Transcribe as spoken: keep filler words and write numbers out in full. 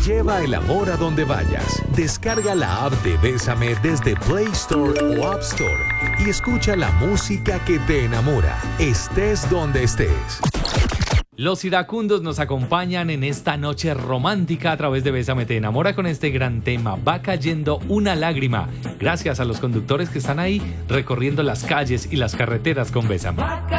Lleva el amor a donde vayas. Descarga la app de Bésame desde Play Store o App Store y escucha la música que te enamora, estés donde estés. Los iracundos nos acompañan en esta noche romántica a través de Bésame te enamora con este gran tema, Va cayendo una lágrima. Gracias a los conductores que están ahí recorriendo las calles y las carreteras con Bésame.